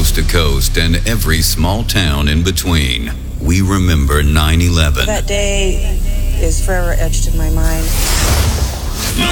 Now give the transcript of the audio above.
coast to coast and every small town in between. We remember 9/11. That day is forever etched in my mind.